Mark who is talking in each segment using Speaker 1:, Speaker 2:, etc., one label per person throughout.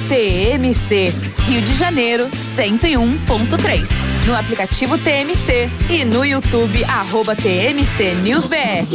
Speaker 1: TMC, Rio de Janeiro 101.3. No aplicativo TMC e no YouTube @TMC News BR.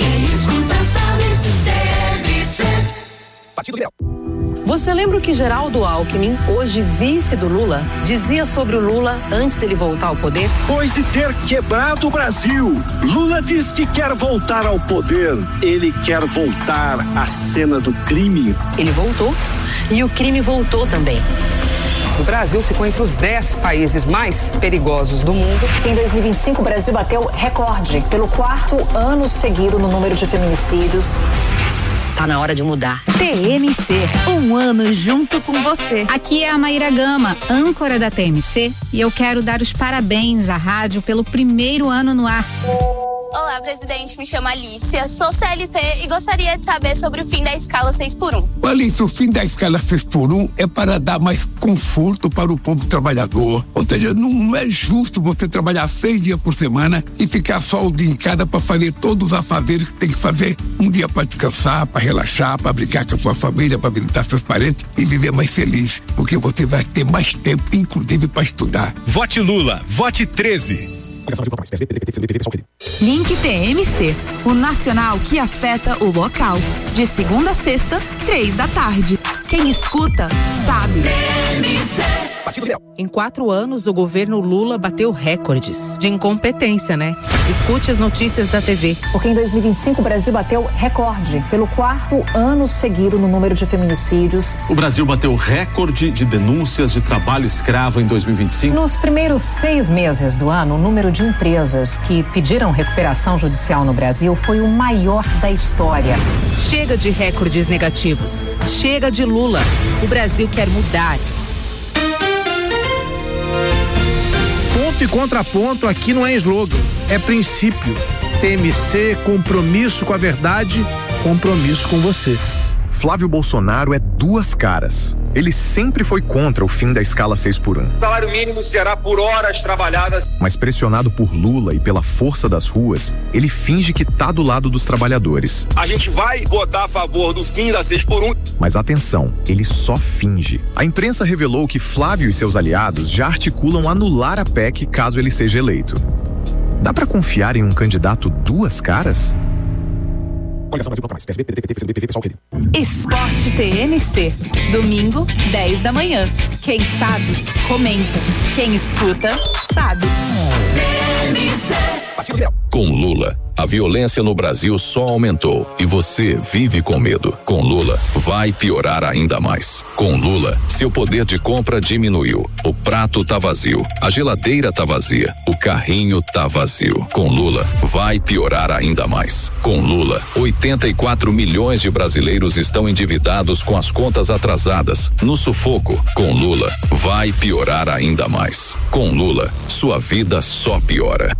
Speaker 2: Partido Liberal.
Speaker 3: Você lembra o que Geraldo Alckmin, hoje vice do Lula, dizia sobre o Lula antes dele voltar ao poder?
Speaker 4: Depois de ter quebrado o Brasil, Lula diz que quer voltar ao poder. Ele quer voltar à cena do crime.
Speaker 3: Ele voltou e o crime voltou também.
Speaker 5: O Brasil ficou entre os 10 países mais perigosos do mundo.
Speaker 6: Em 2025, o Brasil bateu recorde pelo 4º ano seguido no número de feminicídios.
Speaker 3: Tá na hora de mudar.
Speaker 1: TMC, um ano junto com você.
Speaker 7: Aqui é a Maíra Gama, âncora da TMC, e eu quero dar os parabéns à rádio pelo 1º ano no ar.
Speaker 8: Olá, presidente, me chamo Alicia, sou CLT e gostaria de saber sobre o fim da escala 6x1.
Speaker 9: Alicia, o fim da escala 6x1 é para dar mais conforto para o povo trabalhador. Ou seja, não é justo você trabalhar 6 dias por semana e ficar só o dia em cada para fazer todos os afazeres que tem que fazer. Um dia para descansar, para relaxar, para brincar com a sua família, para visitar seus parentes e viver mais feliz, porque você vai ter mais tempo, inclusive para estudar.
Speaker 10: Vote Lula, vote 13.
Speaker 1: Link TMC, o nacional que afeta o local. De segunda a sexta, 3 da tarde. Quem escuta, sabe.
Speaker 11: Em 4 anos, o governo Lula bateu recordes de incompetência, né? Escute as notícias da TV.
Speaker 6: Porque em 2025 o Brasil bateu recorde pelo 4º ano seguido no número de feminicídios.
Speaker 12: O Brasil bateu recorde de denúncias de trabalho escravo em 2025.
Speaker 6: Nos primeiros 6 meses do ano, o número de empresas que pediram recuperação judicial no Brasil foi o maior da história.
Speaker 11: Chega de recordes negativos. Chega de Lula. O Brasil quer mudar.
Speaker 13: Ponto e contraponto aqui não é slogan, é princípio. TMC, compromisso com a verdade, compromisso com você.
Speaker 14: Flávio Bolsonaro é 2 caras. Ele sempre foi contra o fim da escala 6x1.
Speaker 15: O salário mínimo será por horas trabalhadas.
Speaker 14: Mas pressionado por Lula e pela força das ruas, ele finge que tá do lado dos trabalhadores.
Speaker 15: A gente vai votar a favor do fim da 6x1.
Speaker 14: Mas atenção, ele só finge. A imprensa revelou que Flávio e seus aliados já articulam anular a PEC caso ele seja eleito. Dá pra confiar em um candidato 2 caras?
Speaker 1: Esporte TMC, domingo, 10 da manhã. Quem sabe, comenta. Quem escuta, sabe.
Speaker 16: Com Lula, a violência no Brasil só aumentou e você vive com medo. Com Lula, vai piorar ainda mais. Com Lula, seu poder de compra diminuiu. O prato tá vazio, a geladeira tá vazia, o carrinho tá vazio. Com Lula, vai piorar ainda mais. Com Lula, 84 milhões de brasileiros estão endividados com as contas atrasadas, no sufoco. Com Lula, vai piorar ainda mais. Com Lula, sua vida só piora.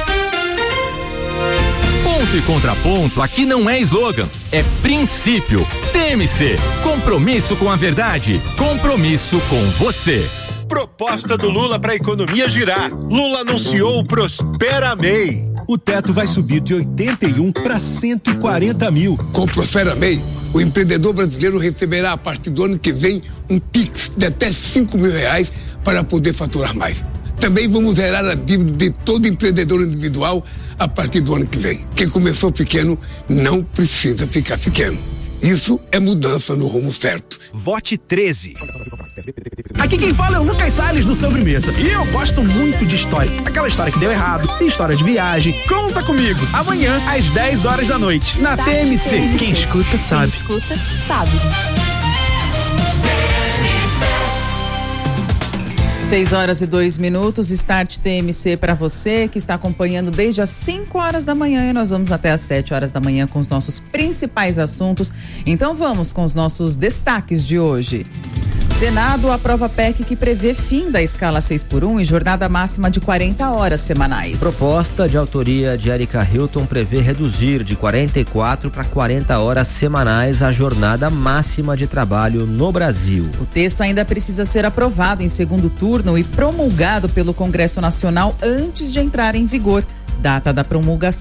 Speaker 10: Ponto e contraponto aqui não é slogan, é princípio. TMC, compromisso com a verdade, compromisso com você.
Speaker 17: Proposta do Lula para a economia girar. Lula anunciou o Prospera MEI. O teto vai subir de 81 para 140 mil.
Speaker 9: Com o Prospera MEI, o empreendedor brasileiro receberá a partir do ano que vem um Pix de até R$5 mil para poder faturar mais. Também vamos zerar a dívida de todo empreendedor individual a partir do ano que vem. Quem começou pequeno não precisa ficar pequeno. Isso é mudança no rumo certo.
Speaker 17: Vote 13.
Speaker 13: Aqui quem fala é o Lucas Salles do Sobremesa. E eu gosto muito de história. Aquela história que deu errado, história de viagem. Conta comigo. Amanhã, às 10 horas da noite, na TMC. Quem escuta, sabe.
Speaker 1: Quem escuta, sabe.
Speaker 18: 6h02, Start TMC para você que está acompanhando desde as 5 horas da manhã e nós vamos até as 7 horas da manhã com os nossos principais assuntos. Então vamos com os nossos destaques de hoje. Senado aprova PEC que prevê fim da escala 6x1 e jornada máxima de 40 horas semanais.
Speaker 19: Proposta de autoria de Erika Hilton prevê reduzir de 44 para 40 horas semanais a jornada máxima de trabalho no Brasil.
Speaker 18: O texto ainda precisa ser aprovado em segundo turno e promulgado pelo Congresso Nacional antes de entrar em vigor. Data da promulgação,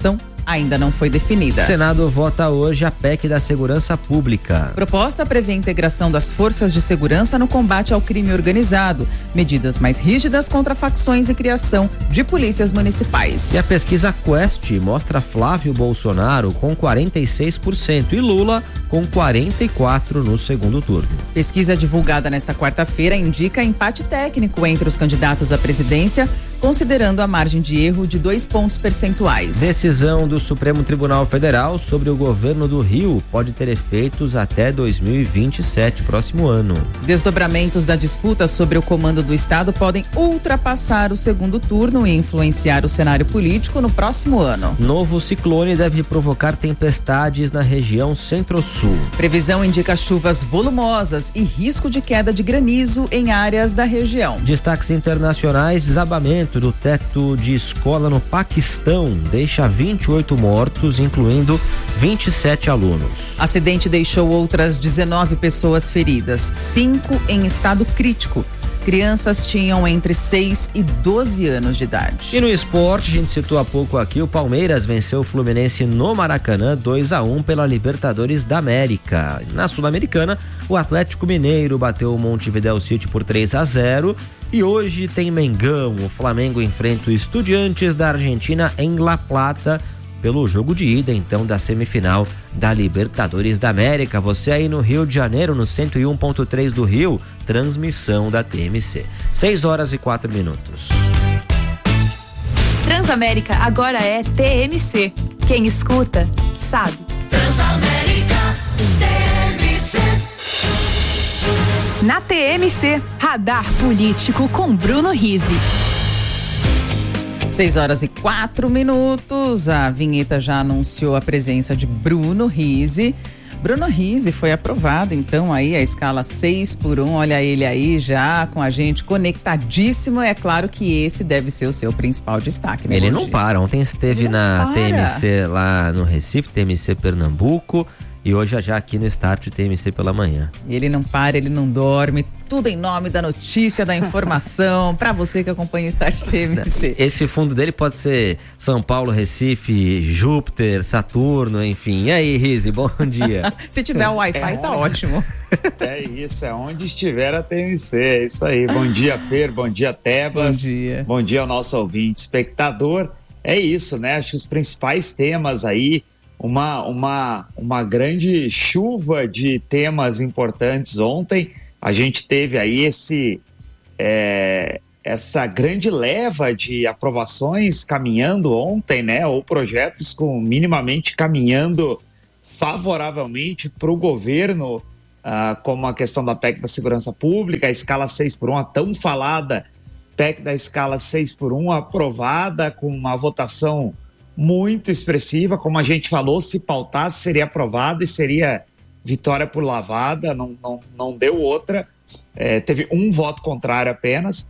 Speaker 18: ainda não foi definida.
Speaker 19: O Senado vota hoje a PEC da Segurança Pública.
Speaker 18: Proposta prevê a integração das forças de segurança no combate ao crime organizado, medidas mais rígidas contra facções e criação de polícias municipais.
Speaker 19: E a pesquisa Quest mostra Flávio Bolsonaro com 46% e Lula com 44% no segundo turno.
Speaker 18: Pesquisa divulgada nesta quarta-feira indica empate técnico entre os candidatos à presidência, considerando a margem de erro de 2 pontos percentuais.
Speaker 19: Decisão do Supremo Tribunal Federal sobre o governo do Rio pode ter efeitos até 2027, próximo ano.
Speaker 18: Desdobramentos da disputa sobre o comando do Estado podem ultrapassar o segundo turno e influenciar o cenário político no próximo ano.
Speaker 19: Novo ciclone deve provocar tempestades na região centro-sul.
Speaker 18: Previsão indica chuvas volumosas e risco de queda de granizo em áreas da região.
Speaker 19: Destaques internacionais: desabamento do teto de escola no Paquistão deixa 28 mortos, incluindo 27 alunos.
Speaker 18: Acidente deixou outras 19 pessoas feridas, 5 em estado crítico. Crianças tinham entre 6 e 12 anos de idade.
Speaker 19: E no esporte, a gente citou há pouco aqui, o Palmeiras venceu o Fluminense no Maracanã 2-1 pela Libertadores da América. Na Sul-Americana, o Atlético Mineiro bateu o Montevideo City por 3-0. E hoje tem Mengão. O Flamengo enfrenta o Estudiantes da Argentina em La Plata pelo jogo de ida, então, da semifinal da Libertadores da América. Você aí no Rio de Janeiro, no 101.3 do Rio, transmissão da TMC. 6h04.
Speaker 1: Transamérica agora é TMC. Quem escuta, sabe.
Speaker 2: Transamérica, TMC.
Speaker 1: Na TMC, Radar Político com Bruno Rizzi.
Speaker 18: 6h04. A vinheta já anunciou a presença de Bruno Rizzi. Bruno Rizzi foi aprovado, então, aí a escala 6x1. Olha ele aí já com a gente conectadíssimo. É claro que esse deve ser o seu principal destaque, né?
Speaker 19: Ele não para. Ontem esteve na TMC lá no Recife, TMC Pernambuco. E hoje já aqui no Start TMC pela manhã.
Speaker 18: Ele não para, ele não dorme. Tudo em nome da notícia, da informação, para você que acompanha o Start TMC.
Speaker 19: Esse fundo dele pode ser São Paulo, Recife, Júpiter, Saturno, enfim. E aí, Rizzi, bom dia.
Speaker 18: Se tiver um Wi-Fi, tá ótimo.
Speaker 20: É isso, é onde estiver a TMC, é isso aí. Bom dia, Fer, bom dia, Tebas.
Speaker 18: Bom dia.
Speaker 20: Bom dia ao nosso ouvinte, espectador. É isso, né? Acho que os principais temas aí, uma grande chuva de temas importantes ontem. A gente teve aí essa grande leva de aprovações caminhando ontem, né? Ou projetos minimamente caminhando favoravelmente para o governo, como a questão da PEC da Segurança Pública, a escala 6x1, a tão falada PEC da escala 6x1 aprovada com uma votação muito expressiva, como a gente falou, se pautasse seria aprovado e seria vitória por lavada, não deu outra, teve um voto contrário apenas,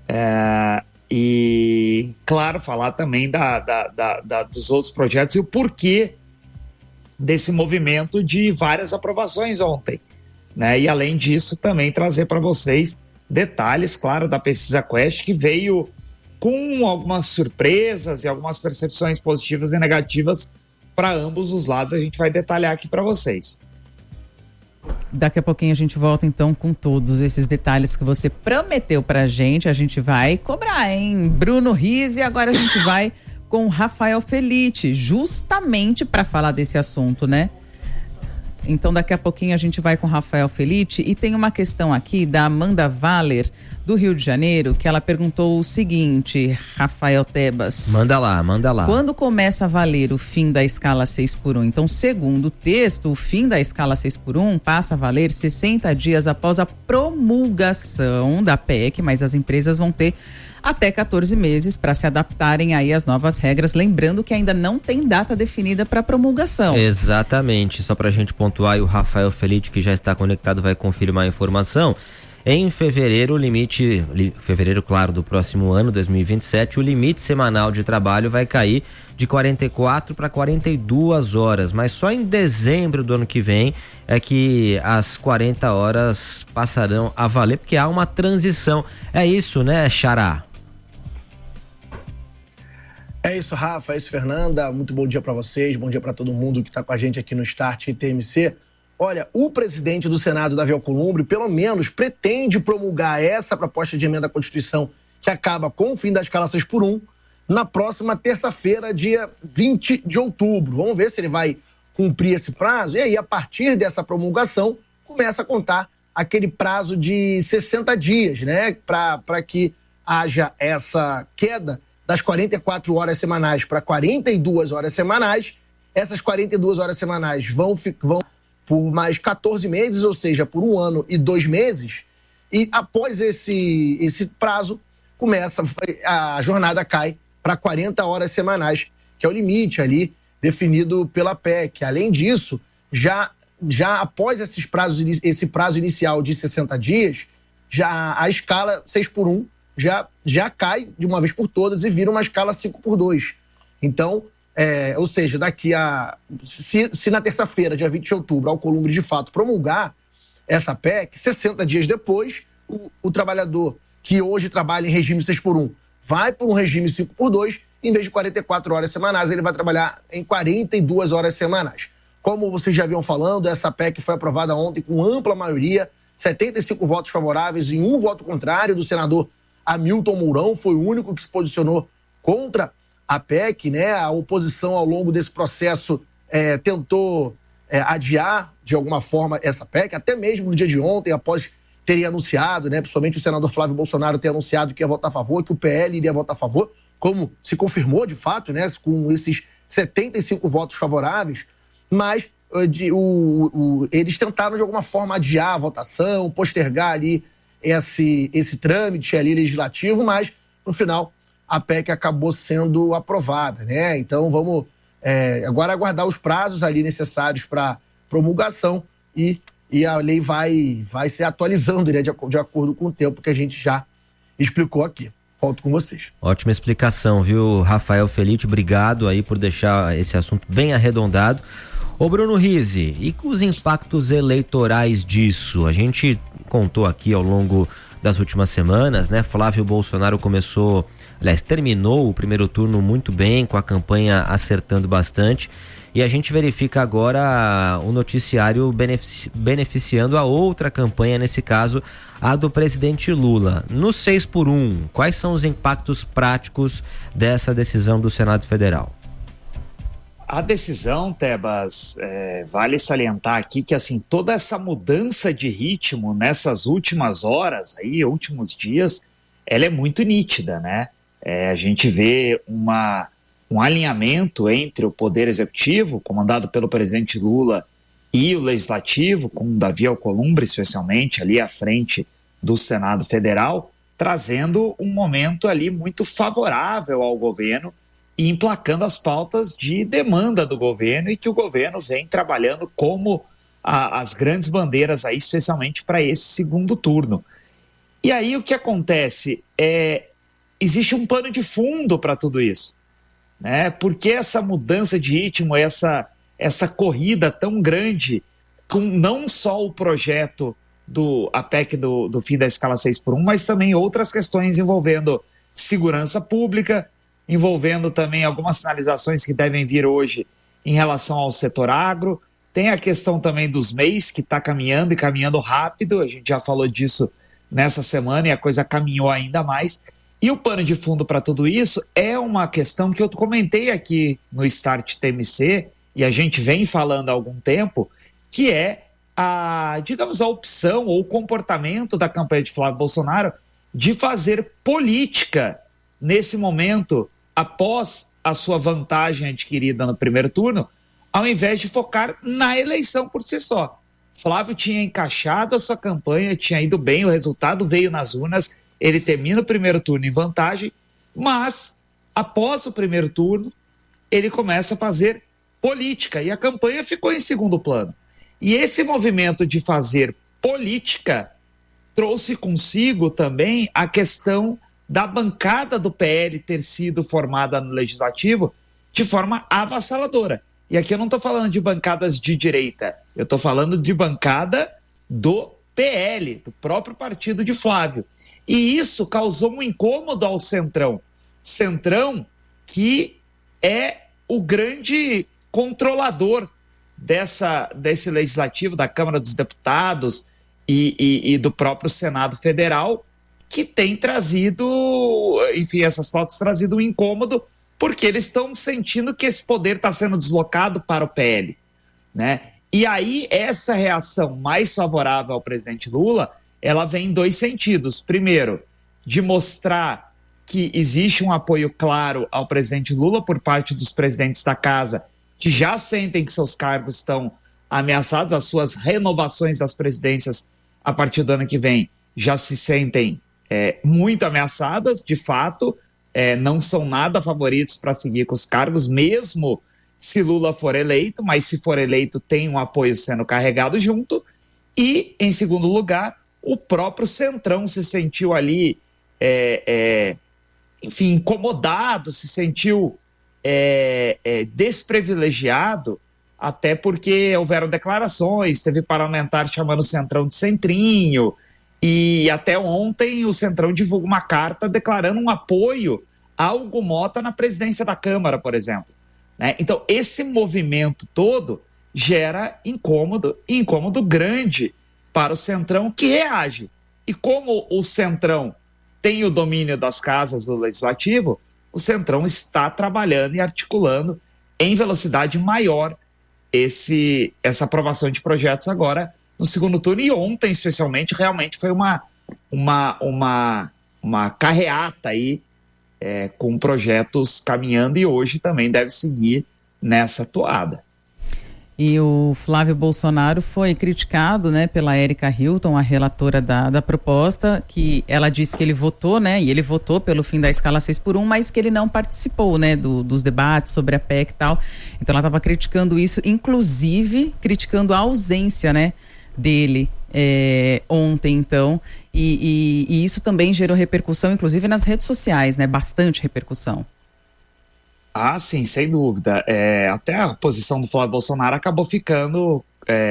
Speaker 20: e claro, falar também dos outros projetos e o porquê desse movimento de várias aprovações ontem, né? E além disso também trazer para vocês detalhes, claro, da pesquisa Quest, que veio com algumas surpresas e algumas percepções positivas e negativas para ambos os lados. A gente vai detalhar aqui para vocês.
Speaker 18: Daqui a pouquinho a gente volta então com todos esses detalhes que você prometeu pra gente. A gente vai cobrar, hein? Bruno Rizzi, agora a gente vai com Rafael Felitti, justamente para falar desse assunto, né? Então daqui a pouquinho a gente vai com Rafael Felitti e tem uma questão aqui da Amanda Valer, do Rio de Janeiro, que ela perguntou o seguinte, Rafael Tebas.
Speaker 19: Manda lá.
Speaker 18: Quando começa a valer o fim da escala 6x1? Então, segundo o texto, o fim da escala 6x1 passa a valer 60 dias após a promulgação da PEC, mas as empresas vão ter até 14 meses para se adaptarem aí às novas regras, lembrando que ainda não tem data definida para promulgação.
Speaker 19: Exatamente, só para a gente pontuar, e o Rafael Felitti, que já está conectado, vai confirmar a informação. Em fevereiro, fevereiro, claro, do próximo ano, 2027, o limite semanal de trabalho vai cair de 44 para 42 horas, mas só em dezembro do ano que vem é que as 40 horas passarão a valer, porque há uma transição. É isso, né, Xará?
Speaker 21: É isso, Rafa, é isso, Fernanda. Muito bom dia para vocês, bom dia para todo mundo que está com a gente aqui no Start TMC. Olha, o presidente do Senado, Davi Alcolumbre, pelo menos pretende promulgar essa proposta de emenda à Constituição que acaba com o fim da escala 6x1 na próxima terça-feira, dia 20 de outubro. Vamos ver se ele vai cumprir esse prazo. E aí, a partir dessa promulgação, começa a contar aquele prazo de 60 dias, né? Para que haja essa queda das 44 horas semanais para 42 horas semanais. Essas 42 horas semanais vão por mais 14 meses, ou seja, por 1 ano e 2 meses. E após esse prazo, a jornada cai para 40 horas semanais, que é o limite ali definido pela PEC. Além disso, já após esse prazo inicial de 60 dias, já a escala 6x1 já cai de uma vez por todas e vira uma escala 5x2. Então, ou seja, se na terça-feira, dia 20 de outubro, a Alcolumbre de fato promulgar essa PEC, 60 dias depois, o trabalhador que hoje trabalha em regime 6x1 vai para um regime 5x2, em vez de 44 horas semanais, ele vai trabalhar em 42 horas semanais. Como vocês já vinham falando, essa PEC foi aprovada ontem com ampla maioria, 75 votos favoráveis e 1 voto contrário do senador Hamilton Mourão, foi o único que se posicionou contra a PEC, né? A oposição ao longo desse processo tentou adiar de alguma forma essa PEC, até mesmo no dia de ontem, após terem anunciado, né? Principalmente o senador Flávio Bolsonaro ter anunciado que ia votar a favor, que o PL iria votar a favor, como se confirmou de fato, né? Com esses 75 votos favoráveis, mas eles tentaram de alguma forma adiar a votação, postergar ali esse trâmite ali legislativo, mas no final a PEC acabou sendo aprovada, né? Então vamos agora aguardar os prazos ali necessários para promulgação e a lei vai se atualizando, né, de acordo com o tempo que a gente já explicou aqui. Volto com vocês.
Speaker 19: Ótima explicação, viu, Rafael Felite? Obrigado aí por deixar esse assunto bem arredondado. Ô Bruno Rizzi, e com os impactos eleitorais disso? A gente contou aqui ao longo das últimas semanas, né? Flávio Bolsonaro terminou o primeiro turno muito bem, com a campanha acertando bastante, e a gente verifica agora o noticiário beneficiando a outra campanha, nesse caso, a do presidente Lula. No 6x1, quais são os impactos práticos dessa decisão do Senado Federal?
Speaker 20: A decisão, Tebas, vale salientar aqui que assim, toda essa mudança de ritmo nessas últimas horas, últimos dias, ela é muito nítida, né? A gente vê um alinhamento entre o Poder Executivo, comandado pelo presidente Lula, e o Legislativo, com Davi Alcolumbre, especialmente, ali à frente do Senado Federal, trazendo um momento ali muito favorável ao governo, e emplacando as pautas de demanda do governo e que o governo vem trabalhando como as grandes bandeiras aí, especialmente para esse segundo turno. E aí o que acontece? Existe um pano de fundo para tudo isso, né? Porque essa mudança de ritmo, essa corrida tão grande, com não só o projeto a PEC do fim da escala 6x1, mas também outras questões envolvendo segurança pública, envolvendo também algumas sinalizações que devem vir hoje em relação ao setor agro. Tem a questão também dos MEIs, que está caminhando e caminhando rápido, a gente já falou disso nessa semana e a coisa caminhou ainda mais. E o pano de fundo para tudo isso é uma questão que eu comentei aqui no Start TMC, e a gente vem falando há algum tempo, que é a opção ou o comportamento da campanha de Flávio Bolsonaro de fazer política nesse momento, após a sua vantagem adquirida no primeiro turno, ao invés de focar na eleição por si só. Flávio tinha encaixado a sua campanha, tinha ido bem, o resultado veio nas urnas, ele termina o primeiro turno em vantagem, mas após o primeiro turno, ele começa a fazer política e a campanha ficou em segundo plano. E esse movimento de fazer política trouxe consigo também a questão da bancada do PL ter sido formada no Legislativo de forma avassaladora. E aqui eu não estou falando de bancadas de direita, eu estou falando de bancada do PL, do próprio partido de Flávio. E isso causou um incômodo ao Centrão. Centrão que é o grande controlador desse legislativo, da Câmara dos Deputados e do próprio Senado Federal, que tem trazido, enfim, essas pautas trazido um incômodo, porque eles estão sentindo que esse poder está sendo deslocado para o PL, né? E aí, essa reação mais favorável ao presidente Lula, ela vem em dois sentidos. Primeiro, de mostrar que existe um apoio claro ao presidente Lula por parte dos presidentes da casa, que já sentem que seus cargos estão ameaçados, as suas renovações das presidências a partir do ano que vem já se sentem muito ameaçadas, de fato, não são nada favoritos para seguir com os cargos, mesmo se Lula for eleito, mas se for eleito tem um apoio sendo carregado junto. E, em segundo lugar, o próprio Centrão se sentiu ali, enfim, incomodado, se sentiu desprivilegiado, até porque houveram declarações, teve parlamentar chamando o Centrão de centrinho, e até ontem o Centrão divulgou uma carta declarando um apoio a Hugo Mota na presidência da Câmara, por exemplo, né? Então, esse movimento todo gera incômodo grande para o Centrão, que reage. E como o Centrão tem o domínio das casas do Legislativo, o Centrão está trabalhando e articulando em velocidade maior essa aprovação de projetos agora no segundo turno. E ontem, especialmente, realmente foi uma carreata aí, com projetos caminhando, e hoje também deve seguir nessa toada.
Speaker 18: E o Flávio Bolsonaro foi criticado, né, pela Érica Hilton, a relatora da proposta, que ela disse que ele votou, né, e ele votou pelo fim da escala 6x1, mas que ele não participou, né, dos debates sobre a PEC e tal. Então ela estava criticando isso, inclusive criticando a ausência, né, dele ontem, então, e isso também gerou repercussão, inclusive nas redes sociais, né, bastante repercussão.
Speaker 20: Ah, sim, sem dúvida. Até a posição do Flávio Bolsonaro acabou ficando,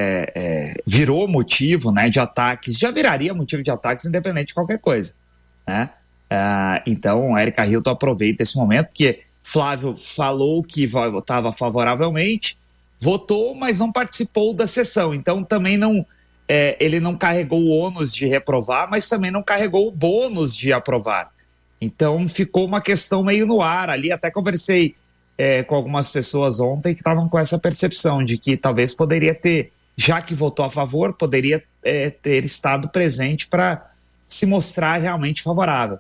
Speaker 20: virou motivo, né, de ataques, já viraria motivo de ataques independente de qualquer coisa, né? Então, a Érica Hilton aproveita esse momento, porque Flávio falou que votava favoravelmente, votou, mas não participou da sessão, então também não, ele não carregou o ônus de reprovar, mas também não carregou o bônus de aprovar. Então ficou uma questão meio no ar ali. Até conversei com algumas pessoas ontem que estavam com essa percepção de que talvez poderia ter, já que votou a favor, poderia ter estado presente para se mostrar realmente favorável.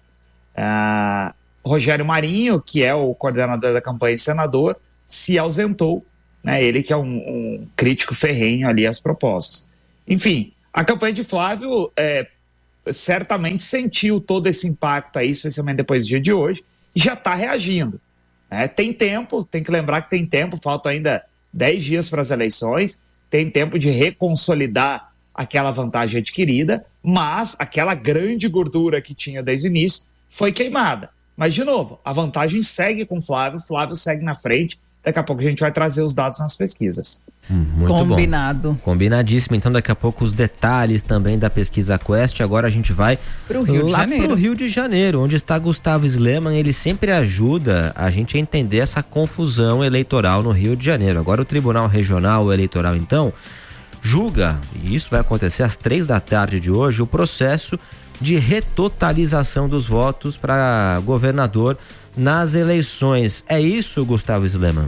Speaker 20: Rogério Marinho, que é o coordenador da campanha e senador, se ausentou, né? Ele que é um crítico ferrenho ali às propostas. Enfim, a campanha de Flávio certamente sentiu todo esse impacto aí, especialmente depois do dia de hoje, e já está reagindo. Tem tempo, tem que lembrar que tem tempo, faltam ainda 10 dias para as eleições, tem tempo de reconsolidar aquela vantagem adquirida, mas aquela grande gordura que tinha desde o início foi queimada. Mas, de novo, a vantagem segue com o Flávio segue na frente. Daqui a pouco a gente vai trazer os dados nas pesquisas.
Speaker 19: Muito
Speaker 18: combinado.
Speaker 19: Bom. Combinadíssimo. Então daqui a pouco os detalhes também da pesquisa Quest. Agora a gente vai
Speaker 18: pro Rio
Speaker 19: de Janeiro, onde está Gustavo Sleman. Ele sempre ajuda a gente a entender essa confusão eleitoral no Rio de Janeiro. Agora o Tribunal Regional Eleitoral, então, julga, e isso vai acontecer às 15h de hoje, o processo de retotalização dos votos para governador nas eleições. É isso, Gustavo Sleman?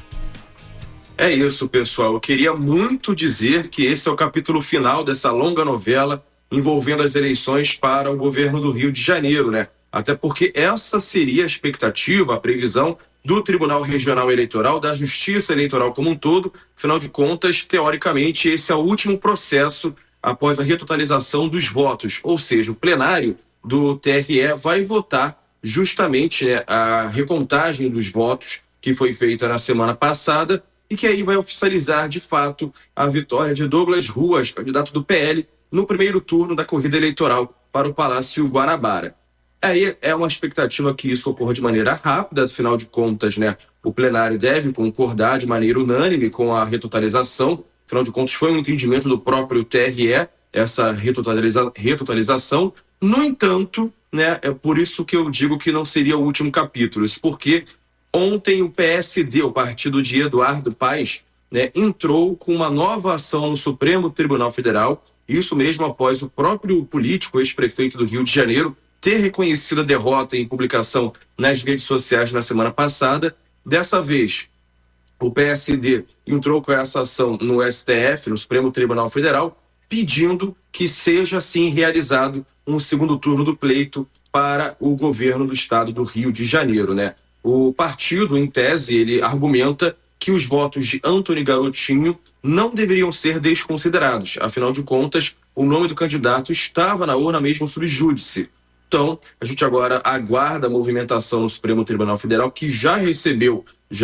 Speaker 4: É isso, pessoal. Eu queria muito dizer que esse é o capítulo final dessa longa novela envolvendo as eleições para o governo do Rio de Janeiro, né? Até porque essa seria a expectativa, a previsão do Tribunal Regional Eleitoral, da Justiça Eleitoral como um todo. Afinal de contas, teoricamente, esse é o último processo após a retotalização dos votos, ou seja, o plenário do TRE vai votar justamente, né, a recontagem dos votos que foi feita na semana passada e que aí vai oficializar de fato a vitória de Douglas Ruas, candidato do PL, no primeiro turno da corrida eleitoral para o Palácio Guanabara. Aí é uma expectativa que isso ocorra de maneira rápida, afinal de contas, né, o plenário deve concordar de maneira unânime com a retotalização. Afinal de contas, foi um entendimento do próprio TRE, essa retotalização. No entanto, né, é por isso que eu digo que não seria o último capítulo. Isso porque Ontem o PSD, o partido de Eduardo Paes, né, entrou com uma nova ação no Supremo Tribunal Federal, isso mesmo após o próprio político, ex-prefeito do Rio de Janeiro, ter reconhecido a derrota em publicação nas redes sociais na semana passada. Dessa vez, o PSD entrou com essa ação no STF, no Supremo Tribunal Federal, pedindo que seja, sim, realizado um segundo turno do pleito para o governo do estado do Rio de Janeiro, né? O partido, em tese, ele argumenta que os votos de Antony Garotinho não deveriam ser desconsiderados. Afinal de contas, o nome do candidato estava na urna mesmo sub júdice. Então, a gente agora aguarda a movimentação no Supremo Tribunal Federal, que já recebeu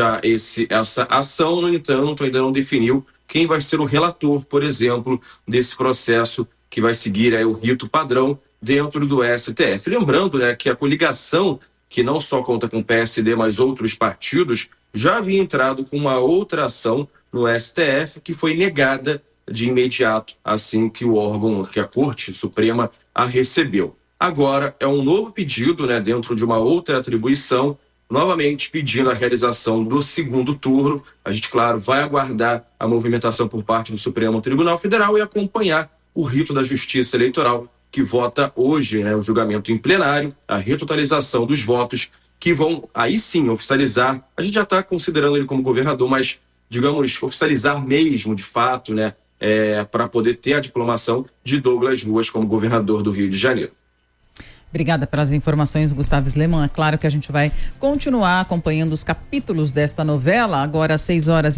Speaker 4: essa ação, no entanto, ainda não definiu quem vai ser o relator, por exemplo, desse processo que vai seguir o rito padrão dentro do STF. Lembrando, né, que a coligação, que não só conta com o PSD, mas outros partidos, já havia entrado com uma outra ação no STF que foi negada de imediato, assim que o órgão, que a Corte Suprema a recebeu. Agora é um novo pedido, né, dentro de uma outra atribuição, novamente pedindo a realização do segundo turno. A gente, claro, vai aguardar a movimentação por parte do Supremo Tribunal Federal e acompanhar o rito da Justiça Eleitoral, que vota hoje, né, o julgamento em plenário, a retotalização dos votos, que vão aí sim oficializar. A gente já está considerando ele como governador, mas, digamos, oficializar mesmo, de fato, né, para poder ter a diplomação de Douglas Ruas como governador do Rio de Janeiro.
Speaker 18: Obrigada pelas informações, Gustavo Sleman. É claro que a gente vai continuar acompanhando os capítulos desta novela. Agora, às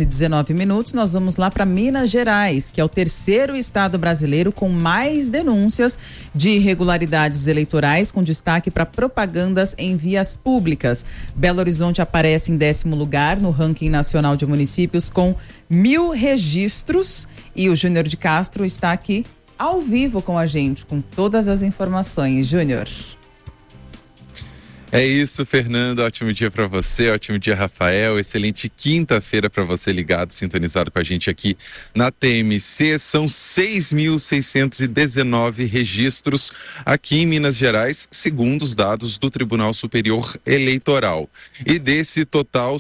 Speaker 18: 6h19, nós vamos lá para Minas Gerais, que é o terceiro estado brasileiro com mais denúncias de irregularidades eleitorais, com destaque para propagandas em vias públicas. Belo Horizonte aparece em 10º lugar no ranking nacional de municípios com 1.000 registros. E o Júnior de Castro está aqui ao vivo com a gente, com todas as informações. Júnior.
Speaker 5: É isso, Fernanda. Ótimo dia para você, ótimo dia, Rafael. Excelente quinta-feira para você ligado, sintonizado com a gente aqui na TMC. São 6.619 registros aqui em Minas Gerais, segundo os dados do Tribunal Superior Eleitoral. E desse total,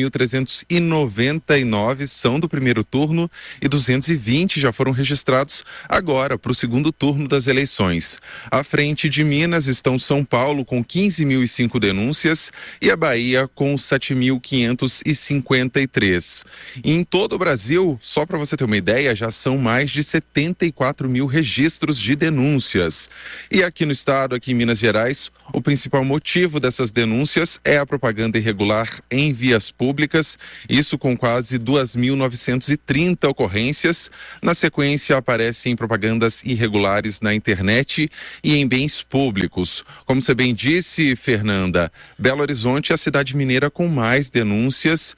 Speaker 5: 6.399 são do primeiro turno e 220 já foram registrados agora para o segundo turno das eleições. À frente de Minas estão São Paulo com 15.005 denúncias e a Bahia com 7.553. Em todo o Brasil, só para você ter uma ideia, já são mais de 74.000 registros de denúncias. E aqui no estado, aqui em Minas Gerais, o principal motivo dessas denúncias é a propaganda irregular em vias públicas, isso com quase 2.930 ocorrências. Na sequência, aparecem propagandas irregulares na internet e em bens públicos. Como você bem disse, Fernanda, Belo Horizonte é a cidade mineira com mais denúncias,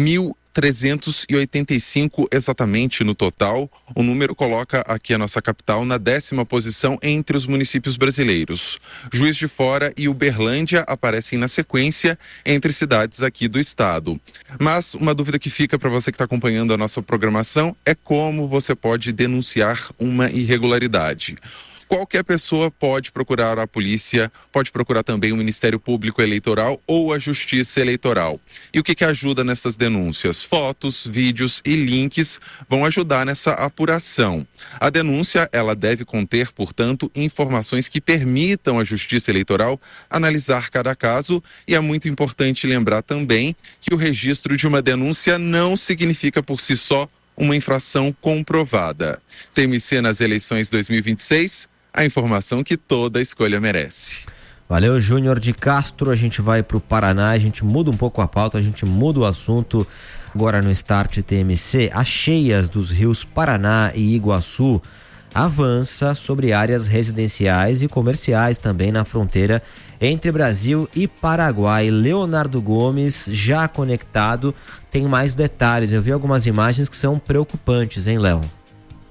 Speaker 5: 1.385 exatamente no total. O número coloca aqui a nossa capital na 10ª posição entre os municípios brasileiros. Juiz de Fora e Uberlândia aparecem na sequência entre cidades aqui do estado. Mas uma dúvida que fica para você que está acompanhando a nossa programação é como você pode denunciar uma irregularidade. Qualquer pessoa pode procurar a polícia, pode procurar também o Ministério Público Eleitoral ou a Justiça Eleitoral. E o que ajuda nessas denúncias? Fotos, vídeos e links vão ajudar nessa apuração. A denúncia, ela deve conter, portanto, informações que permitam à Justiça Eleitoral analisar cada caso, e é muito importante lembrar também que o registro de uma denúncia não significa por si só uma infração comprovada. TMC nas eleições 2026, a informação que toda escolha merece.
Speaker 19: Valeu, Júnior de Castro. A gente vai para o Paraná, a gente muda um pouco a pauta, a gente muda o assunto. Agora no Start TMC, as cheias dos rios Paraná e Iguaçu avança sobre áreas residenciais e comerciais também na fronteira entre Brasil e Paraguai. Leonardo Gomes, já conectado, tem mais detalhes. Eu vi algumas imagens que são preocupantes, hein, Léo?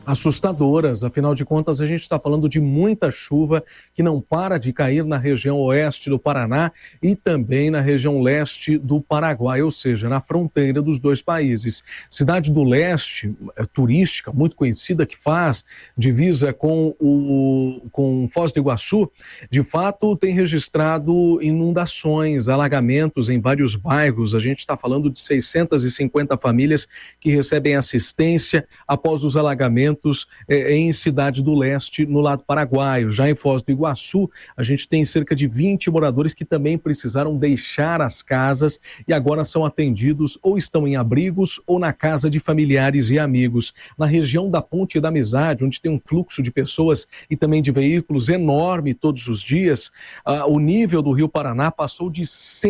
Speaker 3: assustadoras. Afinal de contas, a gente está falando de muita chuva que não para de cair na região oeste do Paraná e também na região leste do Paraguai, ou seja, na fronteira dos dois países. Cidade do Leste, turística, muito conhecida, que faz divisa com Foz do Iguaçu, de fato tem registrado inundações, alagamentos em vários bairros. A gente está falando de 650 famílias que recebem assistência após os alagamentos em Cidade do Leste, no lado paraguaio. Já em Foz do Iguaçu, a gente tem cerca de 20 moradores que também precisaram deixar as casas e agora são atendidos ou estão em abrigos ou na casa de familiares e amigos. Na região da Ponte da Amizade, onde tem um fluxo de pessoas e também de veículos enorme todos os dias, o nível do Rio Paraná passou de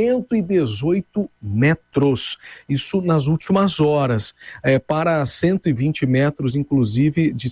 Speaker 3: 118 metros. Isso nas últimas horas, para 120 metros, inclusive, de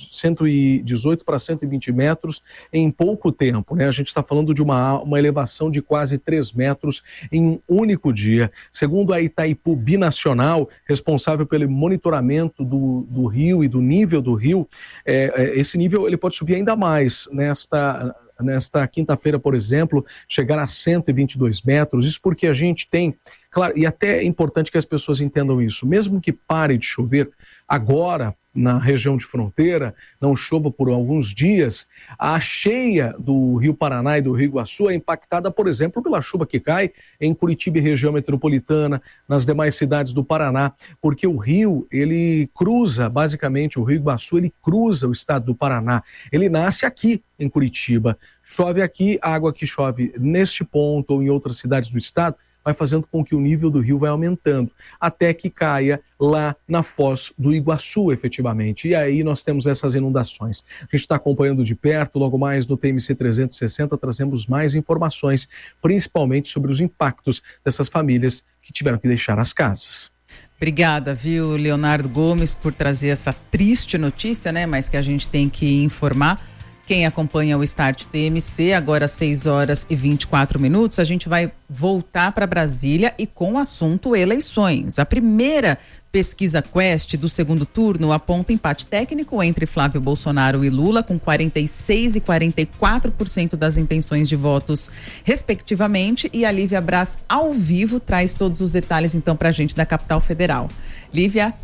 Speaker 3: 118 para 120 metros em pouco tempo, né? A gente está falando de uma elevação de quase 3 metros em um único dia. Segundo a Itaipu Binacional, responsável pelo monitoramento do rio e do nível do rio, esse nível ele pode subir ainda mais nesta quinta-feira, por exemplo, chegar a 122 metros. Isso porque a gente tem, claro, e até é importante que as pessoas entendam isso, mesmo que pare de chover agora na região de fronteira, não chova por alguns dias, a cheia do Rio Paraná e do Rio Iguaçu é impactada, por exemplo, pela chuva que cai em Curitiba e região metropolitana, nas demais cidades do Paraná, porque o rio, ele cruza, basicamente, o Rio Iguaçu, ele cruza o estado do Paraná, ele nasce aqui em Curitiba, chove aqui, a água que chove neste ponto ou em outras cidades do estado, vai fazendo com que o nível do rio vai aumentando, até que caia lá na Foz do Iguaçu, efetivamente. E aí nós temos essas inundações. A gente está acompanhando de perto, logo mais no TMC 360, trazemos mais informações, principalmente sobre os impactos dessas famílias que tiveram que deixar as casas.
Speaker 18: Obrigada, viu, Leonardo Gomes, por trazer essa triste notícia, né, mas que a gente tem que informar. Quem acompanha o Start TMC, agora 6 horas e 24 minutos, a gente vai voltar para Brasília e com o assunto eleições. A primeira pesquisa Quest do segundo turno aponta empate técnico entre Flávio Bolsonaro e Lula, com 46% e 44% das intenções de votos, respectivamente. E a Lívia Braz, ao vivo, traz todos os detalhes, então, para a gente da capital federal. Lívia.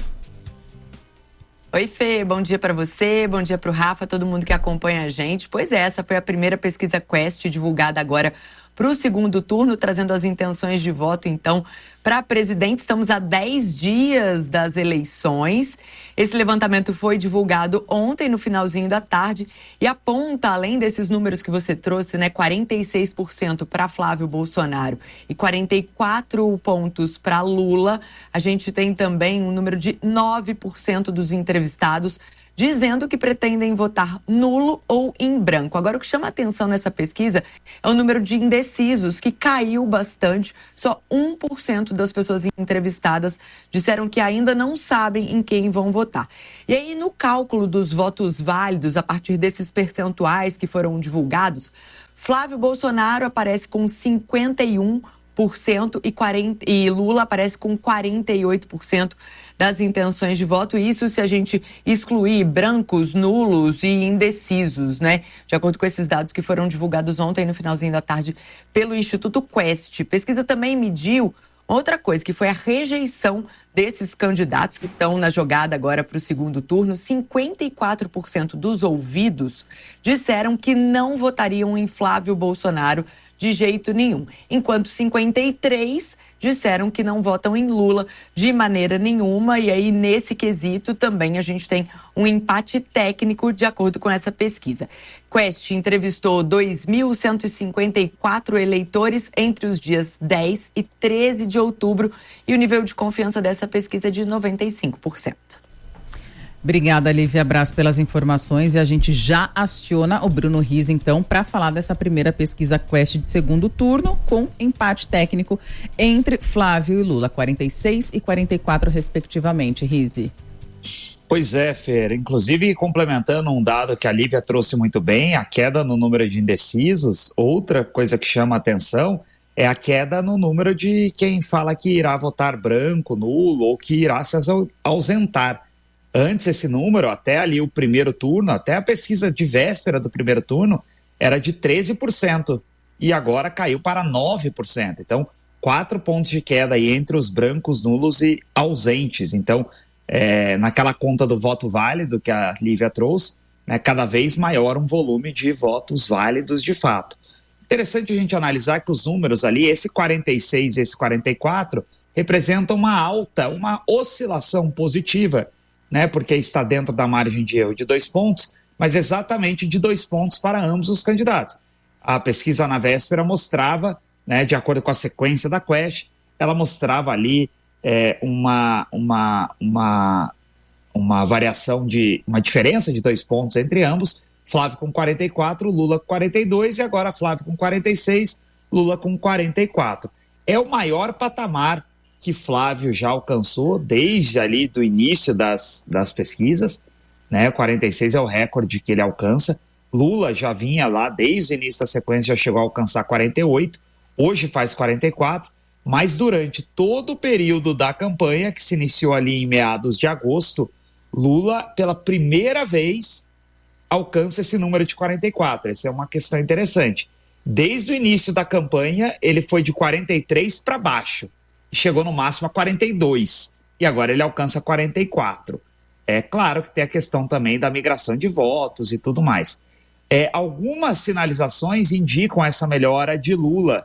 Speaker 22: Oi, Fê, bom dia para você, bom dia para o Rafa, todo mundo que acompanha a gente. Pois é, essa foi a primeira pesquisa Quest divulgada agora para o segundo turno, trazendo as intenções de voto, então, para presidente. Estamos a 10 dias das eleições. Esse levantamento foi divulgado ontem, no finalzinho da tarde, e aponta, além desses números que você trouxe, né, 46% para Flávio Bolsonaro e 44 pontos para Lula. A gente tem também um número de 9% dos entrevistados dizendo que pretendem votar nulo ou em branco. Agora, o que chama atenção nessa pesquisa é o número de indecisos, que caiu bastante. Só 1% das pessoas entrevistadas disseram que ainda não sabem em quem vão votar. E aí, no cálculo dos votos válidos, a partir desses percentuais que foram divulgados, Flávio Bolsonaro aparece com 51% e Lula aparece com 48% das intenções de voto. Isso se a gente excluir brancos, nulos e indecisos, né? De acordo com esses dados que foram divulgados ontem no finalzinho da tarde pelo Instituto Quest. Pesquisa também mediu outra coisa, que foi a rejeição desses candidatos que estão na jogada agora para o segundo turno. 54% dos ouvidos disseram que não votariam em Flávio Bolsonaro de jeito nenhum, enquanto 53% disseram que não votam em Lula de maneira nenhuma. E aí, nesse quesito, também a gente tem um empate técnico, de acordo com essa pesquisa. Quest entrevistou 2.154 eleitores entre os dias 10 e 13 de outubro e o nível de confiança dessa pesquisa é de 95%.
Speaker 18: Obrigada, Lívia Braz, pelas informações, e a gente já aciona o Bruno Riz, então, para falar dessa primeira pesquisa Quest de segundo turno, com empate técnico entre Flávio e Lula, 46% e 44% respectivamente. Riz.
Speaker 20: Pois é, Fer, inclusive complementando um dado que a Lívia trouxe muito bem, a queda no número de indecisos. Outra coisa que chama a atenção é a queda no número de quem fala que irá votar branco, nulo ou que irá se ausentar. Antes esse número, até ali o primeiro turno, até a pesquisa de véspera do primeiro turno, era de 13%, e agora caiu para 9%. Então, 4 pontos de queda aí entre os brancos, nulos e ausentes. Então, naquela conta do voto válido que a Lívia trouxe, né, cada vez maior um volume de votos válidos de fato. Interessante a gente analisar que os números ali, esse 46 e esse 44, representam uma alta, uma oscilação positiva, né, porque está dentro da margem de erro de 2 pontos, mas exatamente de 2 pontos para ambos os candidatos. A pesquisa na véspera mostrava, né, de acordo com a sequência da Quest, ela mostrava ali uma variação uma diferença de 2 pontos entre ambos, Flávio com 44, Lula com 42 e agora Flávio com 46, Lula com 44. É o maior patamar que Flávio já alcançou desde ali do início das pesquisas, né? 46 é o recorde que ele alcança. Lula já vinha lá desde o início da sequência, já chegou a alcançar 48, hoje faz 44, mas durante todo o período da campanha, que se iniciou ali em meados de agosto, Lula, pela primeira vez, alcança esse número de 44. Essa é uma questão interessante. Desde o início da campanha, ele foi de 43 para baixo, chegou no máximo a 42, e agora ele alcança 44. É claro que tem a questão também da migração de votos e tudo mais. Algumas sinalizações indicam essa melhora de Lula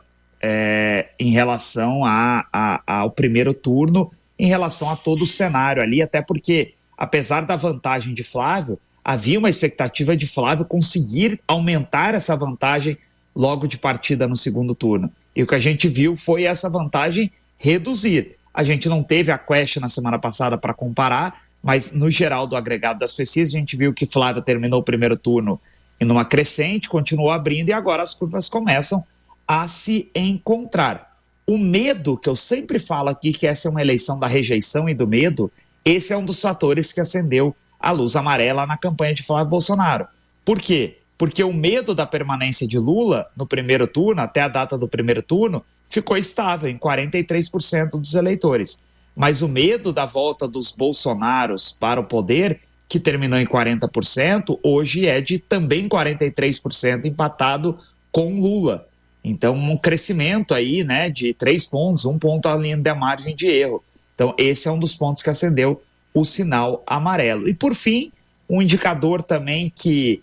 Speaker 20: em relação ao primeiro turno, em relação a todo o cenário ali, até porque, apesar da vantagem de Flávio, havia uma expectativa de Flávio conseguir aumentar essa vantagem logo de partida no segundo turno. E o que a gente viu foi essa vantagem reduzir. A gente não teve a Quest na semana passada para comparar, mas no geral do agregado das pesquisas a gente viu que Flávio terminou o primeiro turno em uma crescente, continuou abrindo e agora as curvas começam a se encontrar. O medo, que eu sempre falo aqui, que essa é uma eleição da rejeição e do medo, esse é um dos fatores que acendeu a luz amarela na campanha de Flávio Bolsonaro. Por quê? Porque o medo da permanência de Lula no primeiro turno, até a data do primeiro turno, ficou estável em 43% dos eleitores. Mas o medo da volta dos Bolsonaros para o poder, que terminou em 40%, hoje é de também 43%, empatado com Lula. Então, um crescimento aí, né, de 3 pontos, 1 ponto além da margem de erro. Então, esse é um dos pontos que acendeu o sinal amarelo. E, por fim, um indicador também que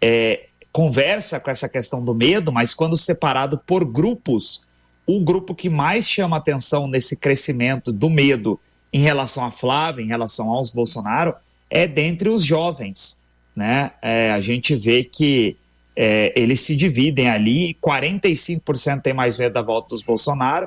Speaker 20: conversa com essa questão do medo, mas quando separado por grupos, o grupo que mais chama atenção nesse crescimento do medo em relação a Flávio, em relação aos Bolsonaro, é dentre os jovens, né? A gente vê que eles se dividem ali, 45% tem mais medo da volta dos Bolsonaro,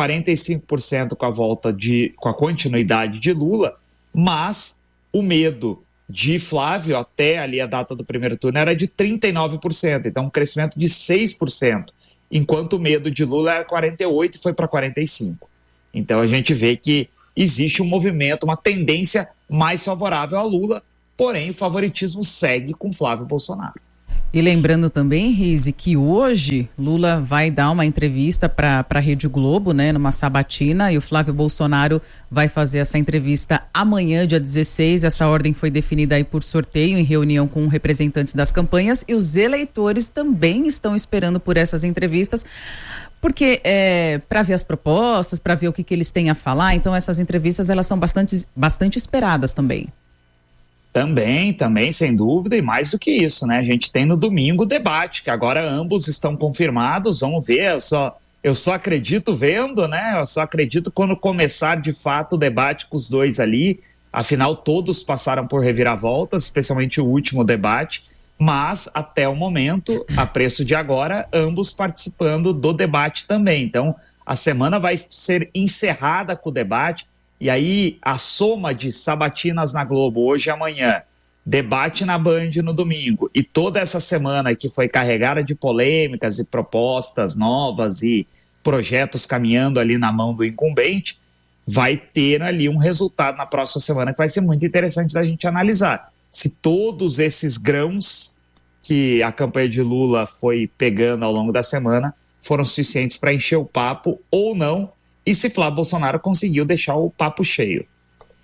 Speaker 20: 45% com a continuidade de Lula, mas o medo de Flávio até ali a data do primeiro turno era de 39%, então um crescimento de 6%, enquanto o medo de Lula era 48% e foi para 45%. Então a gente vê que existe um movimento, uma tendência mais favorável a Lula, porém o favoritismo segue com Flávio Bolsonaro.
Speaker 18: E lembrando também, Rizzi, que hoje Lula vai dar uma entrevista para a Rede Globo, né, numa sabatina, e o Flávio Bolsonaro vai fazer essa entrevista amanhã, dia 16. Essa ordem foi definida aí por sorteio, em reunião com representantes das campanhas, e os eleitores também estão esperando por essas entrevistas, porque para ver as propostas, para ver o que eles têm a falar. Então essas entrevistas, elas são bastante esperadas também.
Speaker 20: Também, sem dúvida, e mais do que isso, né? A gente tem no domingo o debate, que agora ambos estão confirmados, vamos ver, eu só acredito vendo, né? Eu só acredito quando começar de fato o debate com os dois ali, afinal todos passaram por reviravoltas, especialmente o último debate, mas até o momento, a preço de agora, ambos participando do debate também. Então, a semana vai ser encerrada com o debate. E aí, a soma de sabatinas na Globo hoje e amanhã, debate na Band no domingo, e toda essa semana que foi carregada de polêmicas e propostas novas e projetos caminhando ali na mão do incumbente, vai ter ali um resultado na próxima semana que vai ser muito interessante da gente analisar. Se todos esses grãos que a campanha de Lula foi pegando ao longo da semana foram suficientes para encher o papo ou não, e se Flávio Bolsonaro conseguiu deixar o papo cheio.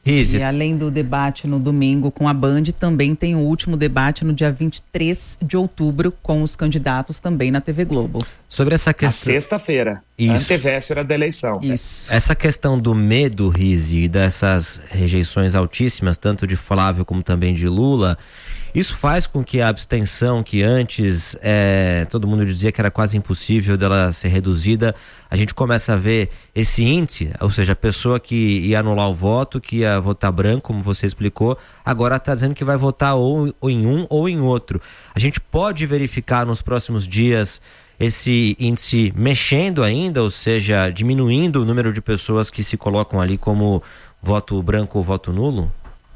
Speaker 18: E além do debate no domingo com a Band, também tem o último debate no dia 23 de outubro com os candidatos também na TV Globo.
Speaker 19: Sobre essa questão...
Speaker 20: Sexta-feira, antevéspera da eleição.
Speaker 18: Isso.
Speaker 19: Essa questão do medo, Rizzi, e dessas rejeições altíssimas, tanto de Flávio como também de Lula, isso faz com que a abstenção, que antes todo mundo dizia que era quase impossível dela ser reduzida, a gente começa a ver esse índice, ou seja, a pessoa que ia anular o voto, que ia votar branco, como você explicou, agora está dizendo que vai votar ou em um ou em outro. A gente pode verificar nos próximos dias esse índice mexendo ainda, ou seja, diminuindo o número de pessoas que se colocam ali como voto branco ou voto nulo?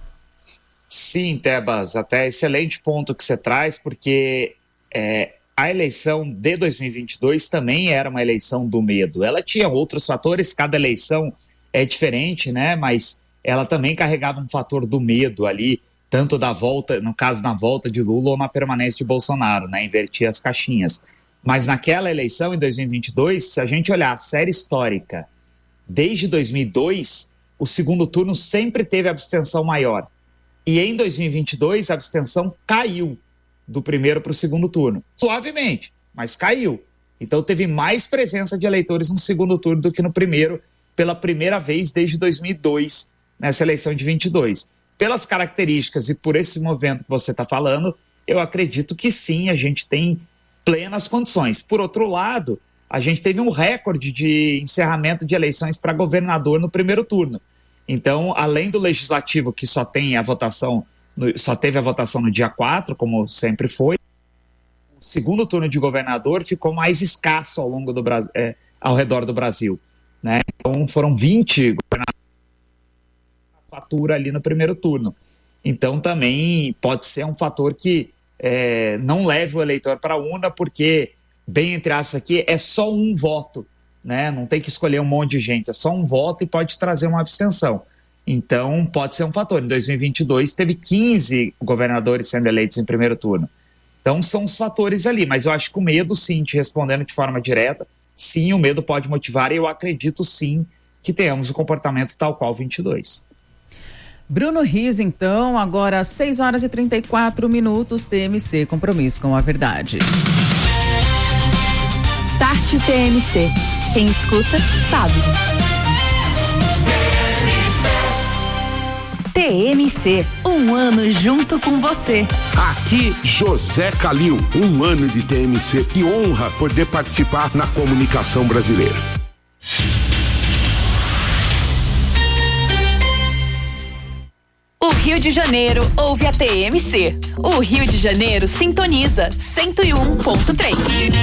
Speaker 20: Sim, Tebas, até excelente ponto que você traz, porque a eleição de 2022 também era uma eleição do medo. Ela tinha outros fatores, cada eleição é diferente, né? Mas ela também carregava um fator do medo ali, tanto da volta, no caso na volta de Lula ou na permanência de Bolsonaro, né? Invertia as caixinhas. Mas naquela eleição, em 2022, se a gente olhar a série histórica, desde 2002, o segundo turno sempre teve abstenção maior. E em 2022, a abstenção caiu do primeiro para o segundo turno. Suavemente, mas caiu. Então teve mais presença de eleitores no segundo turno do que no primeiro, pela primeira vez desde 2002, nessa eleição de 22. Pelas características e por esse movimento que você está falando, eu acredito que sim, a gente tem plenas condições. Por outro lado, a gente teve um recorde de encerramento de eleições para governador no primeiro turno. Então, além do legislativo, que só teve a votação no dia 4, como sempre foi, o segundo turno de governador ficou mais escasso ao redor do Brasil, né? Então, foram 20 governadores a fatura ali no primeiro turno. Então, também pode ser um fator que não leve o eleitor para a urna, porque, bem entre aspas aqui, é só um voto, né? Não tem que escolher um monte de gente, é só um voto e pode trazer uma abstenção. Então, pode ser um fator. Em 2022, teve 15 governadores sendo eleitos em primeiro turno. Então, são os fatores ali. Mas eu acho que o medo, sim, te respondendo de forma direta, sim, o medo pode motivar, e eu acredito, sim, que tenhamos o comportamento tal qual 22.
Speaker 18: Bruno Rizzi, então, agora 6h34, TMC, compromisso com a verdade.
Speaker 1: Start TMC. Quem escuta, sabe. TMC, um ano junto com você.
Speaker 7: Aqui, José Calil, um ano de TMC. Que honra poder participar na comunicação brasileira.
Speaker 1: O Rio de Janeiro ouve a TMC. O Rio de Janeiro sintoniza 101.3.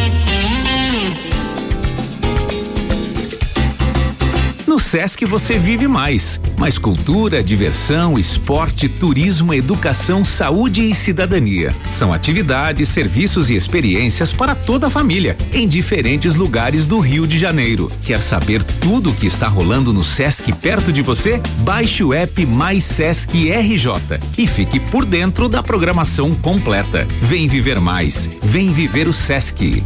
Speaker 8: No Sesc você vive mais cultura, diversão, esporte, turismo, educação, saúde e cidadania. São atividades, serviços e experiências para toda a família, em diferentes lugares do Rio de Janeiro. Quer saber tudo o que está rolando no Sesc perto de você? Baixe o app Mais Sesc RJ e fique por dentro da programação completa. Vem viver mais, vem viver o Sesc.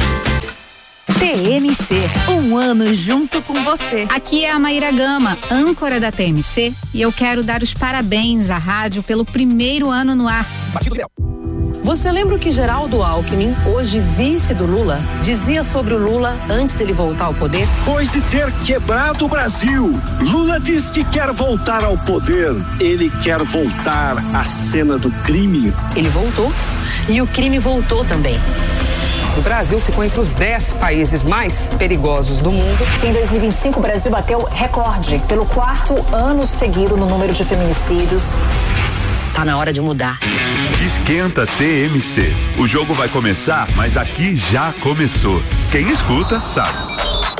Speaker 1: TMC, um ano junto com você.
Speaker 23: Aqui é a Maíra Gama, âncora da TMC, e eu quero dar os parabéns à rádio pelo primeiro ano no ar.
Speaker 24: Você lembra o que Geraldo Alckmin, hoje vice do Lula, dizia sobre o Lula antes dele voltar ao poder?
Speaker 25: Depois de ter quebrado o Brasil, Lula diz que quer voltar ao poder. Ele quer voltar à cena do crime.
Speaker 24: Ele voltou e o crime voltou também. O Brasil ficou entre os 10 países mais perigosos do mundo.
Speaker 6: Em 2025, o Brasil bateu recorde pelo 4º ano seguido no número de feminicídios.
Speaker 24: Tá na hora de mudar.
Speaker 26: Esquenta TMC. O jogo vai começar, mas aqui já começou. Quem escuta, sabe.